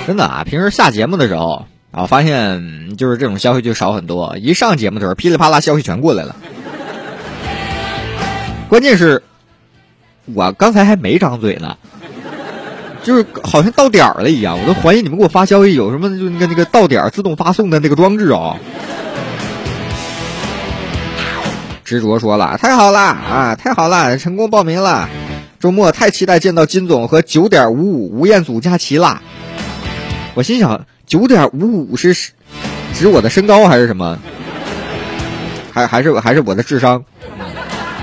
真的啊，平时下节目的时候啊，发现就是这种消息就少很多，一上节目的时候噼里啪啦消息全过来了。关键是我刚才还没张嘴呢，就是好像到点儿了一样，我都怀疑你们给我发消息有什么就那个到点儿自动发送的那个装置哦。执着说了，太好了啊，太好了，成功报名了，周末太期待见到金总和9.55吴彦祖佳琪啦。我心想9.55是指我的身高还是什么？还是我的智商？